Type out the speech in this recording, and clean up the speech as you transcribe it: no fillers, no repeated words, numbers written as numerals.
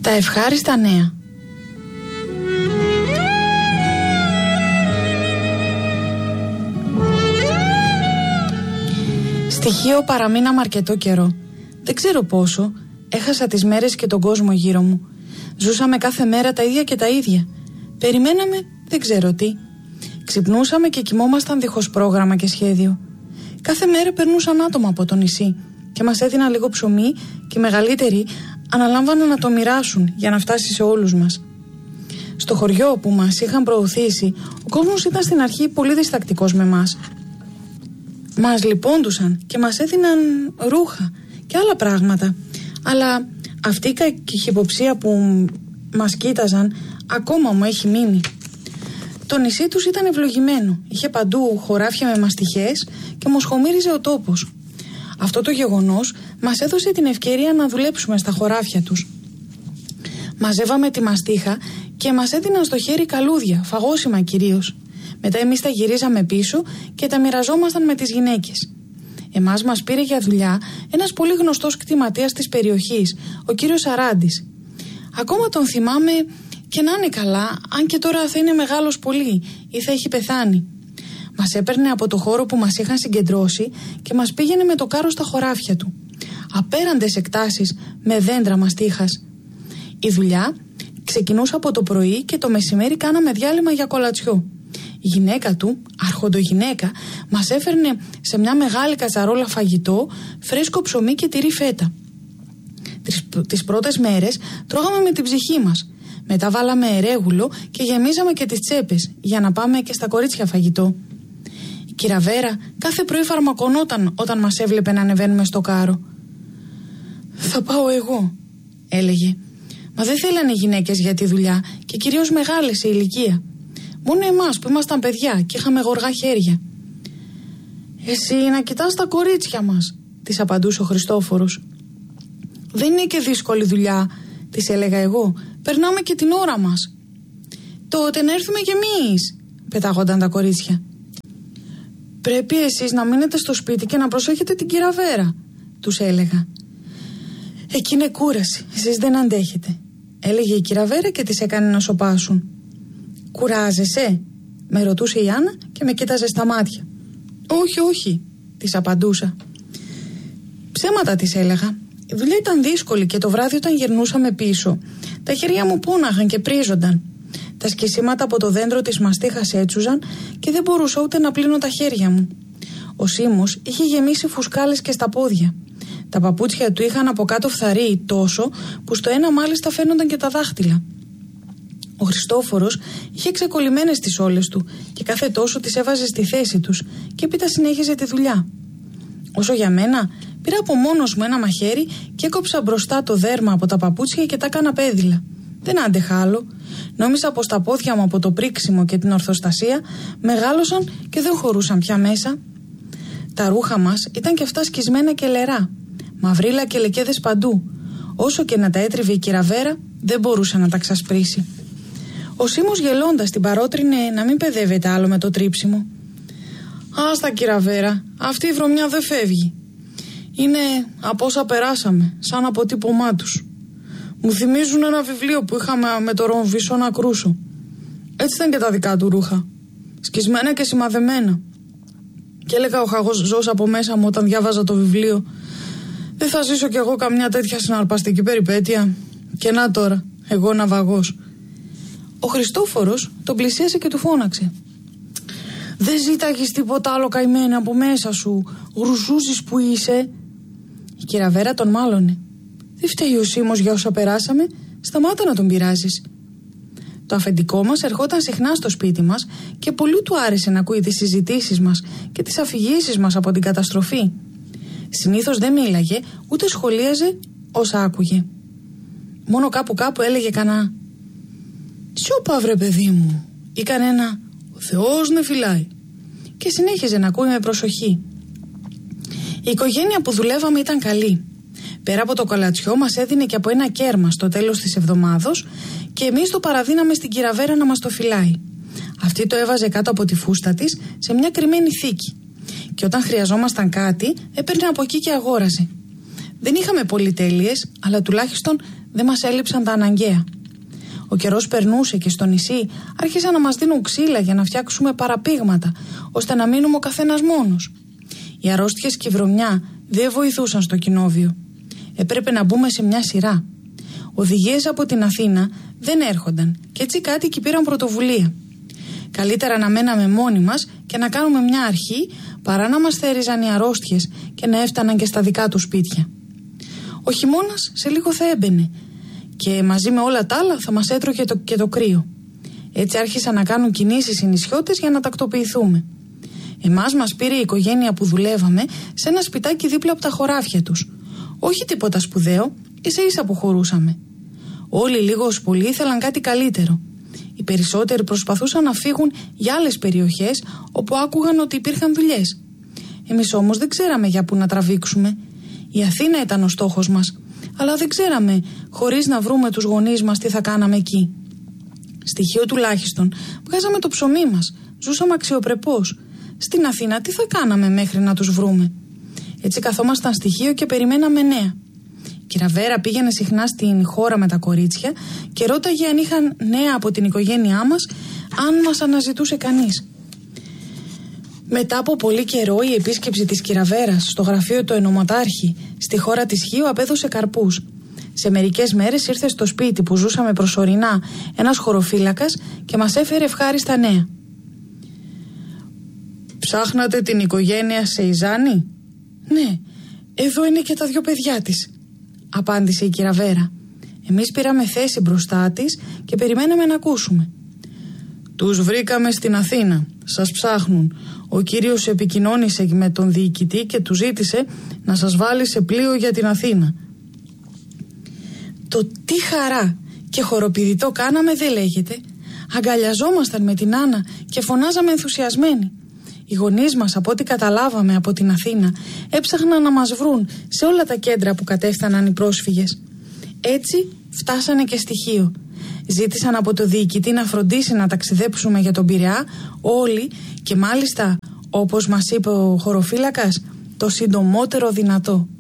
Τα ευχάριστα νέα. Στοιχείο παραμείναμε αρκετό καιρό. Δεν ξέρω πόσο. Έχασα τις μέρες και τον κόσμο γύρω μου. Ζούσαμε κάθε μέρα τα ίδια και τα ίδια. Περιμέναμε δεν ξέρω τι. Ξυπνούσαμε και κοιμόμασταν δίχως πρόγραμμα και σχέδιο. Κάθε μέρα περνούσαν άτομα από το νησί και μας έδιναν λίγο ψωμί και οι μεγαλύτεροι αναλάμβαναν να το μοιράσουν για να φτάσει σε όλους μας. Στο χωριό που μας είχαν προωθήσει, ο κόσμος ήταν στην αρχή πολύ διστακτικός με μας. Μας λιπόντουσαν και μας έδιναν ρούχα και άλλα πράγματα. Αλλά αυτή η καχυποψία που μας κοίταζαν ακόμα μου έχει μείνει. Το νησί τους ήταν ευλογημένο. Είχε παντού χωράφια με μαστιχές και μοσχομύριζε ο τόπος. Αυτό το γεγονός μας έδωσε την ευκαιρία να δουλέψουμε στα χωράφια τους. Μαζεύαμε τη μαστίχα και μας έδιναν στο χέρι καλούδια, φαγόσιμα κυρίως. Μετά εμείς τα γυρίζαμε πίσω και τα μοιραζόμασταν με τις γυναίκες. Εμάς μας πήρε για δουλειά ένας πολύ γνωστός κτηματίας της περιοχής, ο κύριος Αράντης. Ακόμα τον θυμάμαι και να είναι καλά, αν και τώρα θα είναι μεγάλος πολύ ή θα έχει πεθάνει. Μας έπαιρνε από το χώρο που μας είχαν συγκεντρώσει και μας πήγαινε με το κάρο στα χωράφια του. Απέραντες εκτάσεις με δέντρα μαστίχας. Η δουλειά ξεκινούσε από το πρωί και το μεσημέρι κάναμε διάλειμμα για κολατσιό. Η γυναίκα του, αρχοντογυναίκα, μας έφερνε σε μια μεγάλη κατσαρόλα φαγητό, φρέσκο ψωμί και τυρί φέτα. Τις πρώτες μέρες τρώγαμε με την ψυχή μας. Μετά βάλαμε ερέγουλο και γεμίζαμε και τις τσέπες για να πάμε και στα κορίτσια φαγητό. Η κυρα Βέρα κάθε πρωί φαρμακωνόταν όταν μας έβλεπε να ανεβαίνουμε στο κάρο. «Θα πάω εγώ», έλεγε. Μα δεν θέλανε οι γυναίκες για τη δουλειά και κυρίως μεγάλες σε ηλικία. Μόνο εμάς που ήμασταν παιδιά και είχαμε γοργά χέρια. «Εσύ να κοιτάς τα κορίτσια μας», της απαντούσε ο Χριστόφορος. «Δεν είναι και δύσκολη δουλειά», της έλεγα εγώ. «Περνάμε και την ώρα μας». «Τότε να έρθουμε κι εμείς», πετάγονταν τα κορίτσια. «Πρέπει εσείς να μείνετε στο σπίτι και να προσέχετε την κυρα Βέρα», τους έλεγα. «Εκεί είναι κούραση, εσείς δεν αντέχετε», έλεγε η κυρα Βέρα και τις έκανε να σωπάσουν. «Κουράζεσαι?» με ρωτούσε η Άννα και με κοίταζε στα μάτια. «Όχι, όχι», της απαντούσα. Ψέματα της έλεγα. Η δουλειά ήταν δύσκολη και το βράδυ όταν γυρνούσαμε πίσω, τα χέρια μου πόναγαν και πρίζονταν. Τα σκισίματα από το δέντρο της μαστίχας έτσουζαν και δεν μπορούσα ούτε να πλύνω τα χέρια μου. Ο Σίμος είχε γεμίσει φουσκάλες και στα πόδια. Τα παπούτσια του είχαν από κάτω φθαρεί τόσο που στο ένα μάλιστα φαίνονταν και τα δάχτυλα. Ο Χριστόφορος είχε ξεκολλημένες τις όλες του και κάθε τόσο τις έβαζε στη θέση τους και έπειτα συνέχιζε τη δουλειά. Όσο για μένα, πήρα από μόνος μου ένα μαχαίρι και έκοψα μπροστά το δέρμα από τα παπούτσια και τα έκανα πέδιλα. Δεν άντεχα άλλο. Νόμιζα πως τα πόδια μου από το πρίξιμο και την ορθοστασία μεγάλωσαν και δεν χωρούσαν πια μέσα. Τα ρούχα μας ήταν και αυτά σκισμένα και λερά. Μαυρίλα και λεκέδες παντού. Όσο και να τα έτριβε η κυρα Βέρα, δεν μπορούσε να τα ξασπρίσει. Ο Σίμος γελώντας την παρότρινε να μην παιδεύεται άλλο με το τρίψιμο. «Άστα κυρα Βέρα, αυτή η βρωμιά δεν φεύγει. Είναι από όσα περάσαμε, σαν αποτύπωμά τους. Μου θυμίζουν ένα βιβλίο που είχαμε με το Ρομβισόνα Κρούσο. Έτσι ήταν και τα δικά του ρούχα. Σκισμένα και σημαδεμένα. Και έλεγα ο χαγός από μέσα μου όταν διάβαζα το βιβλίο. Δεν θα ζήσω κι εγώ καμιά τέτοια συναρπαστική περιπέτεια. Και να τώρα, εγώ ναυαγός». Ο Χριστόφορος τον πλησίασε και του φώναξε. «Δεν ζήταγες τίποτα άλλο καημένε από μέσα σου, γρουσούζης που είσαι?» Η κυρα Βέρα τον μάλωνε. «Δεν φταίει ο Σίμος για όσα περάσαμε, σταμάτα να τον πειράζεις». Το αφεντικό μας ερχόταν συχνά στο σπίτι μας και πολύ του άρεσε να ακούει τις συζητήσεις μας και τις αφηγήσεις μας από την καταστροφή. Συνήθως δεν μίλαγε ούτε σχολίαζε όσα άκουγε. Μόνο κάπου έλεγε κανένα «Σιώπα βρε παιδί μου» ή κανένα «Ο Θεός με φυλάει» και συνέχιζε να ακούει με προσοχή. Η οικογένεια που δουλεύαμε ήταν καλή. Πέρα από το κολατσιό μας έδινε και από ένα κέρμα στο τέλος της εβδομάδος και εμείς το παραδίναμε στην κυρα Βέρα να μας το φυλάει. Αυτή το έβαζε κάτω από τη φούστα της σε μια κρυμμένη θήκη και όταν χρειαζόμασταν κάτι έπαιρνε από εκεί και αγόραζε. Δεν είχαμε πολυτέλειες, αλλά τουλάχιστον δεν μας έλειψαν τα αναγκαία. Ο καιρός περνούσε και στο νησί άρχισαν να μας δίνουν ξύλα για να φτιάξουμε παραπήγματα, ώστε να μείνουμε ο καθένας μόνος. Οι αρρώστιες και η βρωμιά δεν βοηθούσαν στο κοινόβιο. Έπρεπε να μπούμε σε μια σειρά. Οδηγίες από την Αθήνα δεν έρχονταν και έτσι κάτοικοι πήραν πρωτοβουλία. Καλύτερα να μέναμε μόνοι μας και να κάνουμε μια αρχή παρά να μας θέριζαν οι αρρώστιες και να έφταναν και στα δικά τους σπίτια. Ο χειμώνας σε λίγο θα έμπαινε και μαζί με όλα τα άλλα θα μας έτρωγε και το κρύο. Έτσι άρχισαν να κάνουν κινήσεις οι νησιώτες για να τακτοποιηθούμε. Εμάς μας πήρε η οικογένεια που δουλεύαμε σε ένα σπιτάκι δίπλα από τα χωράφια τους. Όχι τίποτα σπουδαίο, ίσα-ίσα που χωρούσαμε. Όλοι λίγο ως πολύ ήθελαν κάτι καλύτερο. Οι περισσότεροι προσπαθούσαν να φύγουν για άλλες περιοχές όπου άκουγαν ότι υπήρχαν δουλειές. Εμείς όμως δεν ξέραμε για πού να τραβήξουμε. Η Αθήνα ήταν ο στόχος μας, αλλά δεν ξέραμε χωρίς να βρούμε τους γονείς μας τι θα κάναμε εκεί. Στοιχείο τουλάχιστον βγάζαμε το ψωμί μας, ζούσαμε αξιοπρεπώς. Στην Αθήνα τι θα κάναμε μέχρι να τους βρούμε? Έτσι καθόμασταν στοιχείο και περιμέναμε νέα. Η Κυραβέρα πήγαινε συχνά στην χώρα με τα κορίτσια και ρώταγε αν είχαν νέα από την οικογένειά μας, αν μας αναζητούσε κανείς. Μετά από πολύ καιρό η επίσκεψη της Κυραβέρας στο γραφείο του ενωματάρχη στη χώρα της Χίου απέδωσε καρπούς. Σε μερικές μέρες ήρθε στο σπίτι που ζούσαμε προσωρινά ένας χωροφύλακας και μας έφερε ευχάριστα νέα. «Ψάχνατε την οικογένεια Σεϊζάνη?» «Ναι, εδώ είναι και τα 2 παιδιά της», απάντησε η Κυραβέρα. Εμείς πήραμε θέση μπροστά της και περιμέναμε να ακούσουμε. «Τους βρήκαμε στην Αθήνα. Σας ψάχνουν. Ο κύριος επικοινώνησε με τον διοικητή και του ζήτησε να σας βάλει σε πλοίο για την Αθήνα». Το τι χαρά και χοροπηδητό κάναμε δεν λέγεται. Αγκαλιαζόμασταν με την Άννα και φωνάζαμε ενθουσιασμένοι. Οι γονείς μας, από ό,τι καταλάβαμε από την Αθήνα, έψαχναν να μας βρουν σε όλα τα κέντρα που κατέφθαναν οι πρόσφυγες. Έτσι φτάσανε και στη Χίο. Ζήτησαν από το διοικητή να φροντίσει να ταξιδέψουμε για τον Πειραιά όλοι και μάλιστα, όπως μας είπε ο χωροφύλακας, το συντομότερο δυνατό.